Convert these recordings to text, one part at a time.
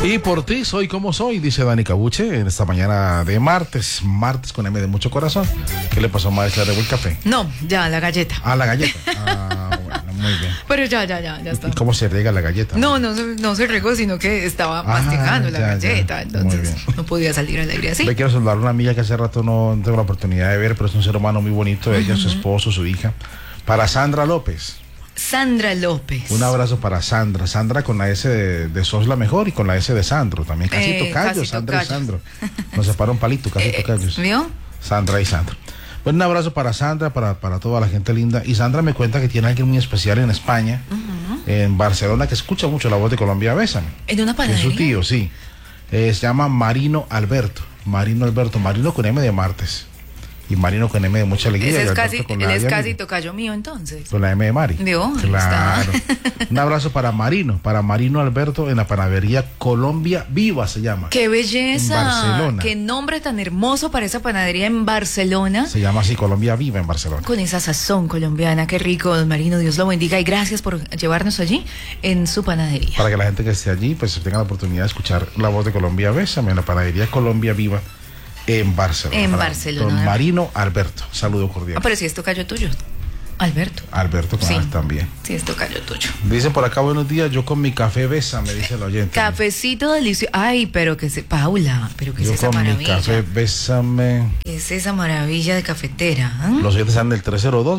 Y por ti soy como soy, dice Dani Cabuche en esta mañana de martes con M de mucho corazón. ¿Qué le pasó, maestra? ¿Le el café? No, ya, la galleta. Ah, la galleta. Ah, bueno, muy bien. Pero ya está. ¿Y cómo se riega la galleta? No se regó, sino que estaba masticando la galleta, entonces no podía salir al aire así. Le quiero saludar a una amiga que hace rato no tengo la oportunidad de ver, pero es un ser humano muy bonito, ella, su esposo, su hija. Para Sandra López. Sandra López. Un abrazo para Sandra. Sandra con la S de Sos la Mejor y con la S de Sandro. También casi tocayos, Sandra y Sandro. Nos separa un palito, casi tocayos. ¿Vio? Sandra y Sandro. Bueno, un abrazo para Sandra, para toda la gente linda. Y Sandra me cuenta que tiene alguien muy especial en España, en Barcelona, que escucha mucho La Voz de Colombia. Bésame. ¿En una panadería? Es su tío, sí. Se llama Marino Alberto. Marino con M de martes. Y Marino con M de mucha alegría. Él es casi tocayo mío, entonces. Con la M de Mari. ¿Vio? Claro. Un abrazo para Marino Alberto en la panadería Colombia Viva se llama. ¡Qué belleza! En Barcelona. ¡Qué nombre tan hermoso para esa panadería en Barcelona! Se llama así, Colombia Viva en Barcelona. Con esa sazón colombiana, qué rico, don Marino, Dios lo bendiga y gracias por llevarnos allí en su panadería. Para que la gente que esté allí pues tenga la oportunidad de escuchar La Voz de Colombia, bésame, en la panadería Colombia Viva en Barcelona. En Barcelona. Don Marino Alberto, saludo cordial. Pero si es tocayo tuyo, Alberto. Alberto con A también. Sí, es tocayo tuyo. Dice por acá, buenos días, yo con mi café bésame, dice el oyente. Cafecito delicioso. Ay, pero Paula, pero ¿qué es esa maravilla? Yo con mi café bésame. ¿Qué es esa maravilla de cafetera? ¿Eh? Los oyentes están del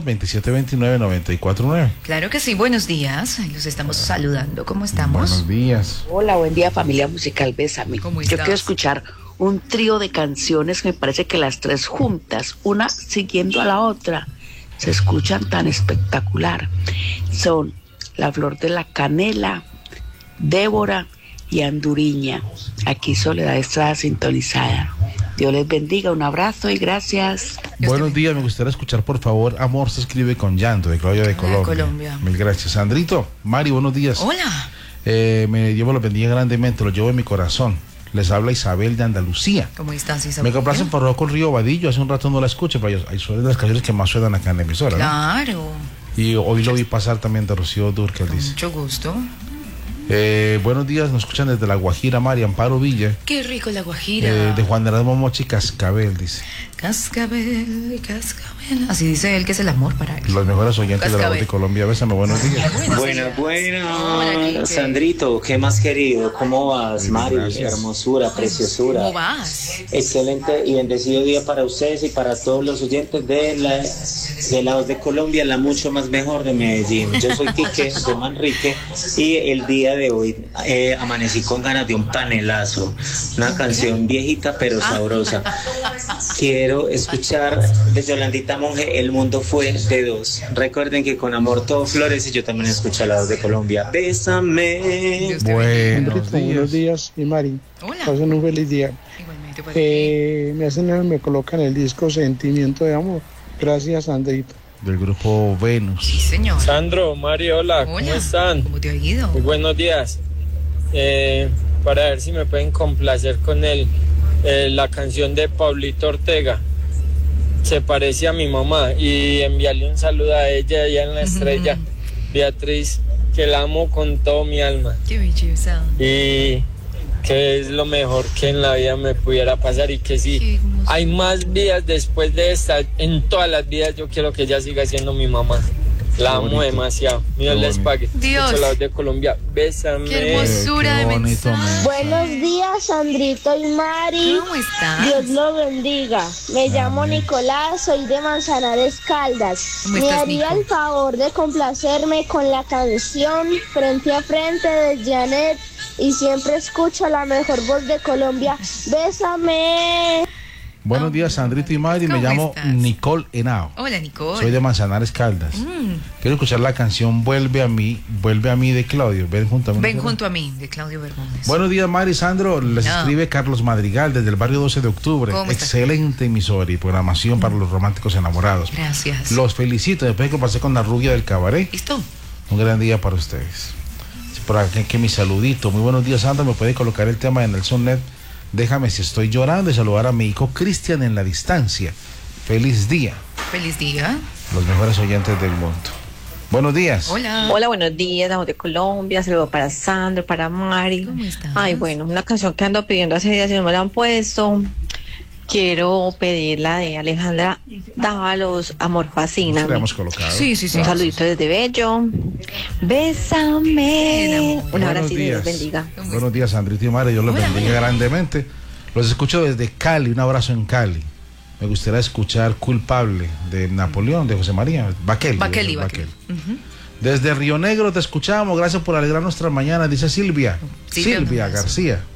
302-2729-949. Claro que sí, buenos días. Los estamos saludando. ¿Cómo estamos? Buenos días. Hola, buen día, familia musical, bésame. ¿Cómo Yo estás? quiero escuchar un trío de canciones, me parece que las tres juntas, una siguiendo a la otra, se escuchan tan espectacular. Son La Flor de la Canela, Débora y Anduriña. Aquí Soledad Estrada sintonizada. Dios les bendiga, un abrazo y gracias. Buenos días, me gustaría escuchar por favor Amor se escribe con llanto de Claudia de Colombia. Mil gracias. Sandrito, Mari, buenos días. Hola. Dios me lo bendiga grandemente, lo llevo en mi corazón. Les habla Isabel de Andalucía. ¿Cómo estás, Isabel? Me complacen por Rocco Río Vadillo, hace un rato no la escucho, pero hay suele de las canciones que más suenan acá en la emisora. Claro. ¿No? Y hoy lo vi pasar también de Rocío Dúrcal, dice. Mucho gusto. Buenos días, nos escuchan desde La Guajira, Mari Amparo Villa. Qué rico La Guajira. De Juan Erasmo Mochi Cascabel, dice. Cascabel, cascabel. Así dice él que es el amor para él. Los mejores oyentes de La Voz de Colombia, bésame, buenos días. Buenas. Sandrito, ¿qué más querido? ¿Cómo vas, Mari? Gracias. Hermosura, preciosura. ¿Cómo vas? Excelente y bendecido día para ustedes y para todos los oyentes de La Voz de Colombia, la mucho más mejor de Medellín. Yo soy Quique de Manrique y el día de hoy amanecí con ganas de un panelazo, una canción viejita pero sabrosa. Quiero escuchar de Yolandita Monge, El mundo fue de dos. Recuerden que con amor todo florece. Yo también escucho La Voz de Colombia. Bésame. Buenos días, mi Mari. Hola. Pasen un feliz día. Igualmente para ti. Me colocan el disco Sentimiento de Amor. Gracias, Andrito. Del grupo Venus. Sí, señor. Sandro, Mario, hola, ¿cómo están? ¿Cómo te ha ido? Muy buenos días. Para ver si me pueden complacer con la canción de Pablito Ortega. Se parece a mi mamá y enviarle un saludo a ella allá en la estrella, Beatriz, que la amo con todo mi alma. Qué belleza. Y que es lo mejor que en la vida me pudiera pasar y que si hay más vidas después de esta, en todas las vidas yo quiero que ella siga siendo mi mamá. La amo demasiado. Dios les pague. Dios. La Voz de Colombia, bésame. Qué hermosura de mensaje. Buenos días, Sandrito y Mari. ¿Cómo estás? Dios lo bendiga. Me llamo Nicolás, soy de Manzanares Caldas. ¿Cómo ¿Me estás, haría Nico? el favor de complacerme con la canción Frente a Frente de Janet? Y siempre escucho la mejor voz de Colombia. Bésame. Buenos días, Sandrito y Mari. Me ¿Cómo llamo estás? Nicole Henao. Hola, Nicole. Soy de Manzanares Caldas. Quiero escuchar la canción Vuelve a mí de Claudio. Ven junto a mí. Ven junto a mí, de Claudio Bermúdez. Buenos días, Mari, Sandro. Les escribe Carlos Madrigal desde el barrio 12 de octubre. ¿Cómo estás? Excelente emisora y programación para los románticos enamorados. Gracias. Los felicito. Después que pasé con la rubia del cabaret. ¿Listo? Un gran día para ustedes. Por aquí que mi saludito. Muy buenos días, Sandro. ¿Me puede colocar el tema de Nelson Net? Déjame si estoy llorando y saludar a mi hijo Cristian en la distancia. Feliz día. Feliz día. Los mejores oyentes del mundo. Buenos días. Hola. Hola, buenos días, La Voz de Colombia, saludos para Sandro, para Mari. ¿Cómo estás? Ay, bueno, una canción que ando pidiendo hace días y no me la han puesto. Quiero pedir la de Alejandra Dávalos, Amor Fascina. La hemos colocado. Sí, sí, sí. Un saludito desde Bello. Bésame. Un Buenos abrazo y días. Dios bendiga. Buenos días, Sandrita y Mari. Dios los Hola, bendiga hola. grandemente. Los escucho desde Cali. Un abrazo en Cali. Me gustaría escuchar Culpable de Napoleón, de José María. Baquel. Baqueli. Desde Río Negro te escuchamos. Gracias por alegrar nuestras mañanas, dice Silvia. Silvia Silvia Mendoza. García.